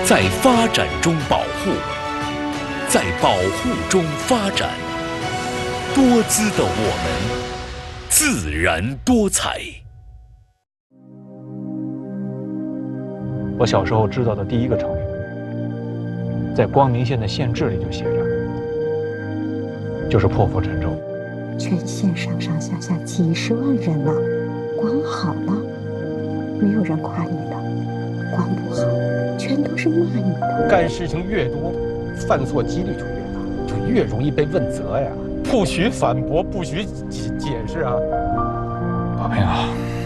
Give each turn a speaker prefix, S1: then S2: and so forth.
S1: 在发展中保护，在保护中发展。多姿的我们，自然多彩。
S2: 我小时候知道的第一个成语，在光明县的县志里就写着，就是破釜沉舟。
S3: 全县上上下下几十万人呢，光好了，没有人夸你的；光不好，全都是骂你的。
S4: 干事情越多，犯错几率就越大，就越容易被问责呀。不许反驳，不许解释啊！
S2: 宝平啊。